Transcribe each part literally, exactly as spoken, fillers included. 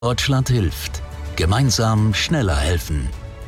Deutschland hilft. Gemeinsam schneller helfen.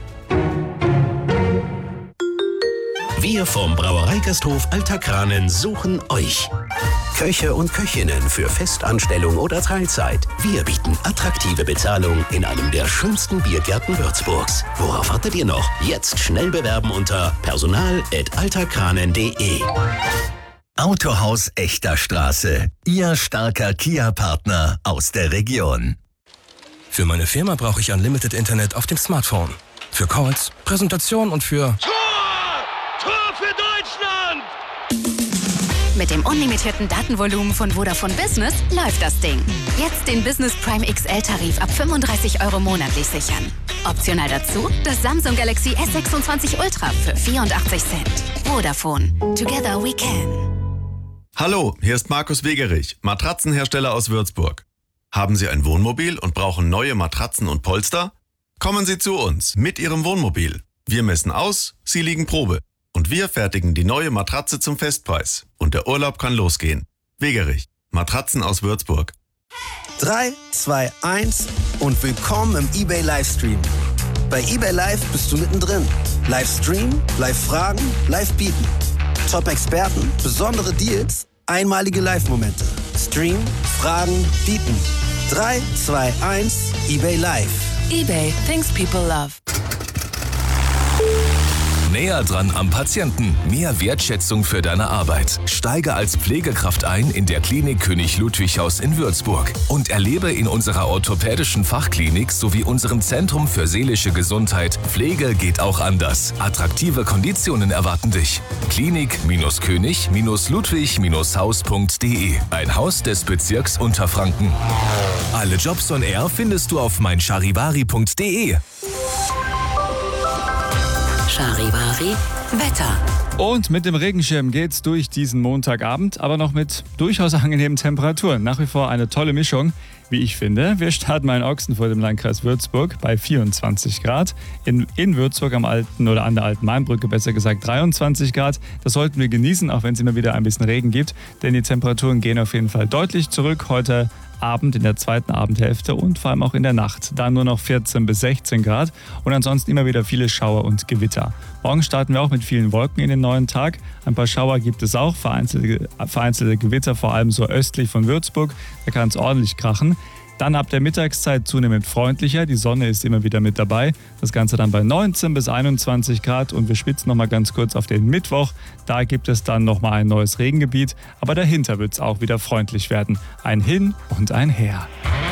Wir vom Brauereigasthof Alterkranen suchen euch. Köche und Köchinnen für Festanstellung oder Teilzeit. Wir bieten attraktive Bezahlung in einem der schönsten Biergärten Würzburgs. Worauf wartet ihr noch? Jetzt schnell bewerben unter personal at alterkranen punkt de. Autohaus Echter Straße. Ihr starker Kia-Partner aus der Region. Für meine Firma brauche ich Unlimited Internet auf dem Smartphone. Für Calls, Präsentation und für... Tor für Deutschland! Mit dem unlimitierten Datenvolumen von Vodafone Business läuft das Ding. Jetzt den Business Prime X L-Tarif ab fünfunddreißig Euro monatlich sichern. Optional dazu das Samsung Galaxy S sechsundzwanzig Ultra für vierundachtzig Cent. Vodafone. Together we can. Hallo, hier ist Markus Wegerich, Matratzenhersteller aus Würzburg. Haben Sie ein Wohnmobil und brauchen neue Matratzen und Polster? Kommen Sie zu uns mit Ihrem Wohnmobil. Wir messen aus, Sie liegen Probe. Und wir fertigen die neue Matratze zum Festpreis. Und der Urlaub kann losgehen. Wegerich, Matratzen aus Würzburg. drei, zwei, eins und willkommen im eBay Livestream. Bei eBay Live bist du mittendrin. Livestream, Live-Fragen, Live-Bieten. Top-Experten, besondere Deals, einmalige Live-Momente. Stream, Fragen, Bieten. drei, zwei, eins, eBay Live. eBay, things people love. Näher dran am Patienten. Mehr Wertschätzung für deine Arbeit. Steige als Pflegekraft ein in der Klinik König Ludwig Haus in Würzburg und erlebe in unserer orthopädischen Fachklinik sowie unserem Zentrum für seelische Gesundheit Pflege geht auch anders. Attraktive Konditionen erwarten dich. Klinik-König-Ludwig-Haus punkt de. Ein Haus des Bezirks Unterfranken. Alle Jobs on Air findest du auf mein charivari punkt de. Charivari Wetter. Und mit dem Regenschirm geht's durch diesen Montagabend, aber noch mit durchaus angenehmen Temperaturen. Nach wie vor eine tolle Mischung, wie ich finde. Wir starten mal in Ochsen vor dem Landkreis Würzburg bei vierundzwanzig Grad. In, in Würzburg am alten oder an der alten Mainbrücke besser gesagt dreiundzwanzig Grad. Das sollten wir genießen, auch wenn es immer wieder ein bisschen Regen gibt. Denn die Temperaturen gehen auf jeden Fall deutlich zurück. Heute Abend, in der zweiten Abendhälfte und vor allem auch in der Nacht. Dann nur noch vierzehn bis sechzehn Grad und ansonsten immer wieder viele Schauer und Gewitter. Morgen starten wir auch mit vielen Wolken in den neuen Tag. Ein paar Schauer gibt es auch, vereinzelte, vereinzelte Gewitter, vor allem so östlich von Würzburg. Da kann es ordentlich krachen. Dann ab der Mittagszeit zunehmend freundlicher. Die Sonne ist immer wieder mit dabei. Das Ganze dann bei neunzehn bis einundzwanzig Grad. Und wir spitzen noch mal ganz kurz auf den Mittwoch. Da gibt es dann noch mal ein neues Regengebiet. Aber dahinter wird es auch wieder freundlich werden. Ein Hin und ein Her.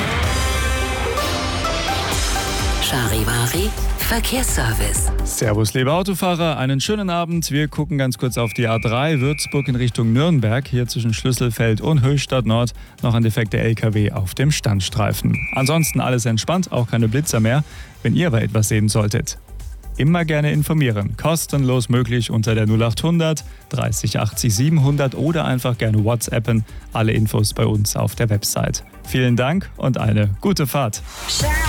Charivari Verkehrsservice. Servus, liebe Autofahrer, einen schönen Abend. Wir gucken ganz kurz auf die A drei, Würzburg in Richtung Nürnberg. Hier zwischen Schlüsselfeld und Höchstadt Nord noch ein defekter L K W auf dem Standstreifen. Ansonsten alles entspannt, auch keine Blitzer mehr. Wenn ihr aber etwas sehen solltet, immer gerne informieren. Kostenlos möglich unter der null achthundert dreißig achtzig siebenhundert oder einfach gerne WhatsAppen. Alle Infos bei uns auf der Website. Vielen Dank und eine gute Fahrt. Charivari.